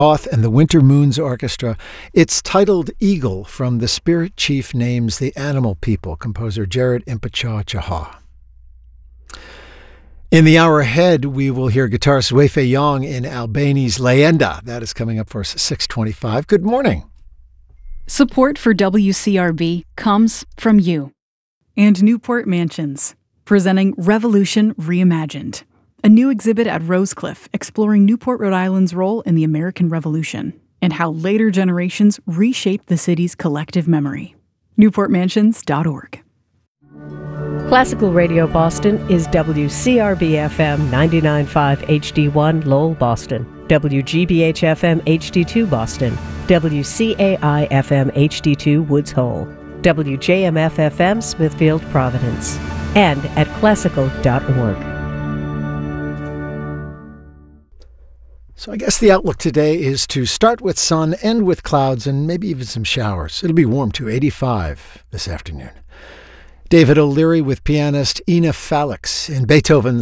Hoth and the Winter Moons Orchestra. It's titled Eagle from The Spirit Chief Names the Animal People, composer Jared Impachaw Chaha. In the hour ahead, we will hear guitarist Wei-Fei Yong in Albani's Leyenda. That is coming up for us at 6:25. Good morning. Support for WCRB comes from you. And Newport Mansions, presenting Revolution Reimagined, a new exhibit at Rosecliff exploring Newport, Rhode Island's role in the American Revolution and how later generations reshaped the city's collective memory. NewportMansions.org. Classical Radio Boston is WCRB-FM 99.5 HD1 Lowell, Boston, WGBH-FM HD2 Boston, WCAI-FM HD2 Woods Hole, WJMF-FM Smithfield, Providence, and at classical.org. So I guess the outlook today is to start with sun, end with clouds, and maybe even some showers. It'll be warm too, 85 this afternoon. David O'Leary with pianist Ina Falix in Beethoven's